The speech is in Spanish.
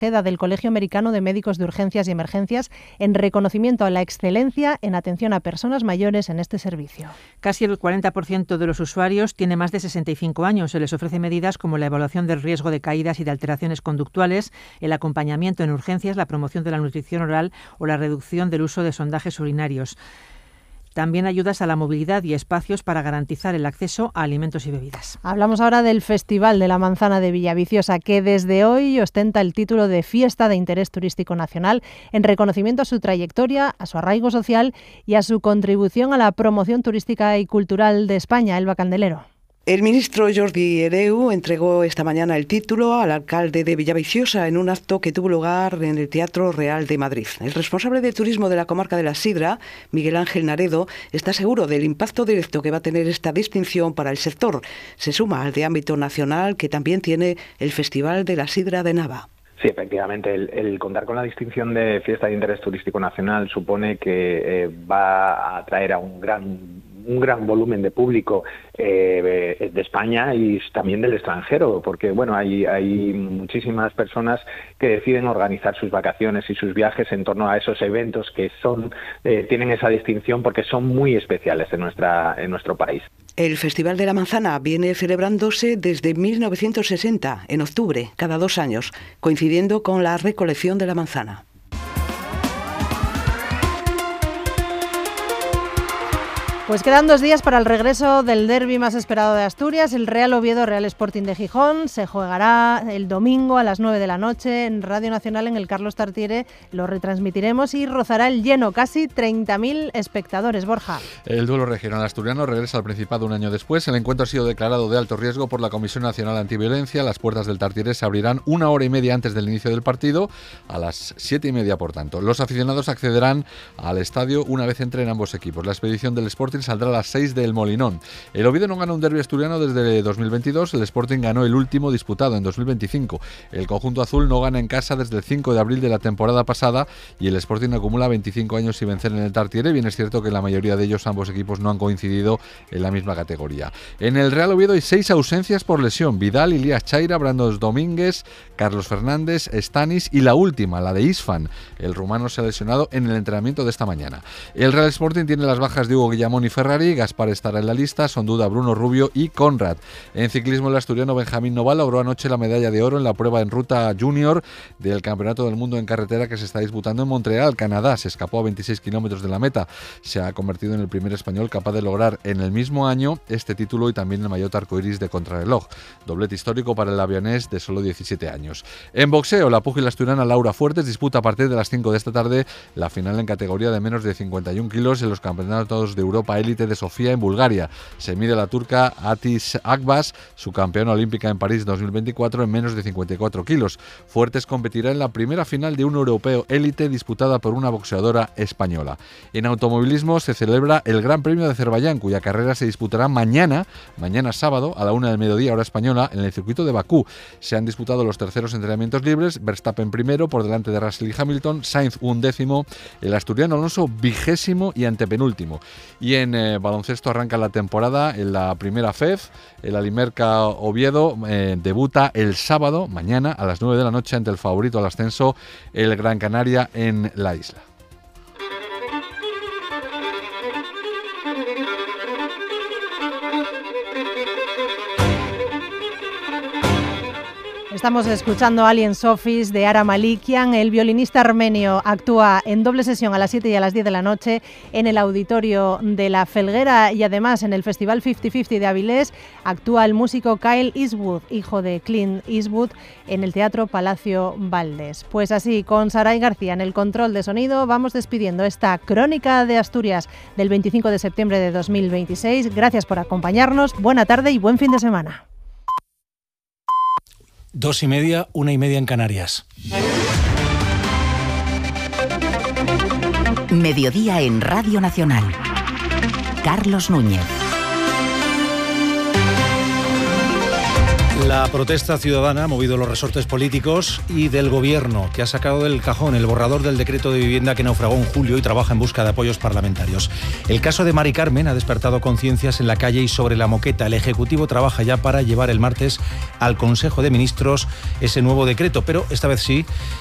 del Colegio Americano de Médicos de Urgencias y Emergencias en reconocimiento a la excelencia en atención a personas mayores en este servicio. Casi el 40% de los usuarios tiene más de 65 años. Se les ofrece medidas como la evaluación del riesgo de caídas y de alteraciones conductuales, el acompañamiento en urgencias, la promoción de la nutrición oral o la reducción del uso de sondajes urinarios. También ayudas a la movilidad y espacios para garantizar el acceso a alimentos y bebidas. Hablamos ahora del Festival de la Manzana de Villaviciosa, que desde hoy ostenta el título de Fiesta de Interés Turístico Nacional en reconocimiento a su trayectoria, a su arraigo social y a su contribución a la promoción turística y cultural de España. Elba Candelero. El ministro Jordi Hereu entregó esta mañana el título al alcalde de Villaviciosa en un acto que tuvo lugar en el Teatro Real de Madrid. El responsable de turismo de la comarca de la Sidra, Miguel Ángel Naredo, está seguro del impacto directo que va a tener esta distinción para el sector. Se suma al de ámbito nacional que también tiene el Festival de la Sidra de Nava. Sí, efectivamente, el contar con la distinción de Fiesta de Interés Turístico Nacional supone que va a atraer a un gran volumen de público de España y también del extranjero, porque bueno, hay muchísimas personas que deciden organizar sus vacaciones y sus viajes en torno a esos eventos que tienen esa distinción porque son muy especiales en nuestro país. El Festival de la Manzana viene celebrándose desde 1960, en octubre, cada 2 años, coincidiendo con la recolección de la manzana. Pues quedan 2 días para el regreso del derbi más esperado de Asturias, el Real Oviedo Real Sporting de Gijón. Se jugará el domingo a las 9 de la noche en Radio Nacional en el Carlos Tartiere. Lo retransmitiremos y rozará el lleno, casi 30.000 espectadores. Borja. El duelo regional asturiano regresa al Principado un año después. El encuentro ha sido declarado de alto riesgo por la Comisión Nacional Antiviolencia. Las puertas del Tartiere se abrirán 1 hora y media antes del inicio del partido, a las 7:30 por tanto. Los aficionados accederán al estadio una vez entren ambos equipos. La expedición del Sporting saldrá a las 6 del Molinón. El Oviedo no gana un derbi asturiano desde 2022, el Sporting ganó el último disputado en 2025. El conjunto azul no gana en casa desde el 5 de abril de la temporada pasada y el Sporting acumula 25 años sin vencer en el Tartiere. Bien es cierto que la mayoría de ellos, ambos equipos, no han coincidido en la misma categoría. En el Real Oviedo hay 6 ausencias por lesión: Vidal, Ilías Chaira, Brandos Domínguez, Carlos Fernández, Stanis y la última, la de Isfan. El rumano se ha lesionado en el entrenamiento de esta mañana. El Real Sporting tiene las bajas de Hugo Guillamón y Ferrari. Gaspar estará en la lista, son duda Bruno Rubio y Conrad. En ciclismo, el asturiano Benjamín Noval logró anoche la medalla de oro en la prueba en ruta junior del Campeonato del Mundo en Carretera que se está disputando en Montreal, Canadá. Se escapó a 26 kilómetros de la meta. Se ha convertido en el primer español capaz de lograr en el mismo año este título y también el maillot arcoiris de contrarreloj. Doblete histórico para el avionés de solo 17 años. En boxeo, la púgil asturiana Laura Fuertes disputa a partir de las 5 de esta tarde la final en categoría de menos de 51 kilos en los Campeonatos de Europa Élite de Sofía en Bulgaria. Se mide la turca Atis Akbas, su campeona olímpica en París 2024, en menos de 54 kilos. Fuertes competirá en la primera final de un europeo élite disputada por una boxeadora española. En automovilismo se celebra el Gran Premio de Azerbaiyán, cuya carrera se disputará mañana sábado, a la 1 del mediodía, hora española, en el circuito de Bakú. Se han disputado los terceros entrenamientos libres: Verstappen primero, por delante de Russell y Hamilton, Sainz 11º, el asturiano Alonso 20º y antepenúltimo. Y en baloncesto arranca la temporada en la primera FEF. El Alimerca Oviedo debuta el sábado, mañana, a las 9 de la noche, ante el favorito al ascenso, el Gran Canaria, en la isla. Estamos escuchando Aliens Office de Ara Malikian. El violinista armenio actúa en doble sesión a las 7 y a las 10 de la noche en el auditorio de La Felguera, y además en el Festival 50-50 de Avilés actúa el músico Kyle Eastwood, hijo de Clint Eastwood, en el Teatro Palacio Valdés. Pues así, con Saray García en el control de sonido, vamos despidiendo esta crónica de Asturias del 25 de septiembre de 2026. Gracias por acompañarnos, buena tarde y buen fin de semana. 2:30, 1:30 en Canarias. Mediodía en Radio Nacional. Carlos Núñez. La protesta ciudadana ha movido los resortes políticos y del Gobierno, que ha sacado del cajón el borrador del decreto de vivienda que naufragó en julio y trabaja en busca de apoyos parlamentarios. El caso de Mari Carmen ha despertado conciencias en la calle y sobre la moqueta. El Ejecutivo trabaja ya para llevar el martes al Consejo de Ministros ese nuevo decreto, pero esta vez sí,